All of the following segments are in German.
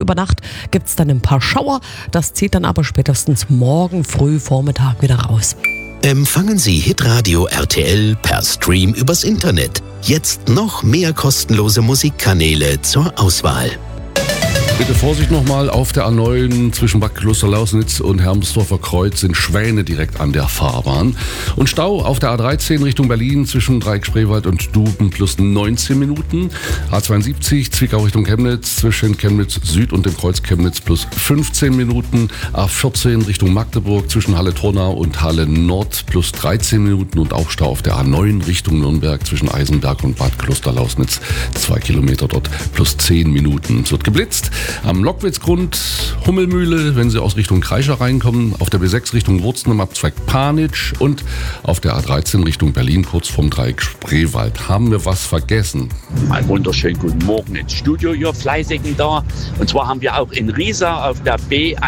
über Nacht gibt es dann ein paar Schauer. Das zieht dann aber spätestens morgen früh Vormittag wieder raus. Empfangen Sie Hitradio RTL per Stream übers Internet. Jetzt noch mehr kostenlose Musikkanäle zur Auswahl. Bitte Vorsicht nochmal, auf der A9 zwischen Bad Klosterlausnitz und Hermsdorfer Kreuz sind Schwäne direkt an der Fahrbahn. Und Stau auf der A13 Richtung Berlin zwischen Dreieck Spreewald und Duben plus 19 Minuten. A72 Zwickau Richtung Chemnitz zwischen Chemnitz Süd und dem Kreuz Chemnitz plus 15 Minuten. A14 Richtung Magdeburg zwischen Halle Tronau und Halle Nord plus 13 Minuten. Und auch Stau auf der A9 Richtung Nürnberg zwischen Eisenberg und Bad Klosterlausnitz. 2 Kilometer dort plus 10 Minuten. Es wird geblitzt. Am Lockwitzgrund Hummelmühle, wenn Sie aus Richtung Kreischer reinkommen, auf der B6 Richtung Wurzen am Abzweig Panitsch und auf der A13 Richtung Berlin kurz vorm Dreieck Spreewald. Haben wir was vergessen? Einen wunderschönen guten Morgen ins Studio, ihr Fleißigen da. Und zwar haben wir auch in Riesa auf der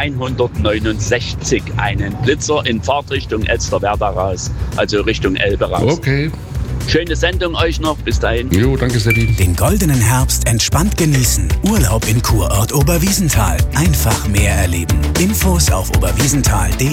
B169 einen Blitzer in Fahrtrichtung Elsterwerda raus, also Richtung Elbe raus. Okay. Schöne Sendung euch noch. Bis dahin. Jo, danke Seppi. Den goldenen Herbst entspannt genießen. Urlaub in Kurort Oberwiesenthal. Einfach mehr erleben. Infos auf oberwiesenthal.de.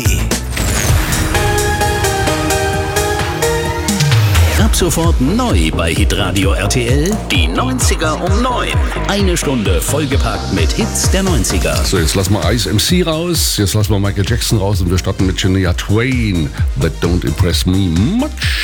Ab sofort neu bei Hitradio RTL, die 90er um 9. Eine Stunde vollgepackt mit Hits der 90er. So, jetzt lassen wir Ice MC raus, jetzt lassen wir Michael Jackson raus und wir starten mit Shania Twain. That don't impress me much.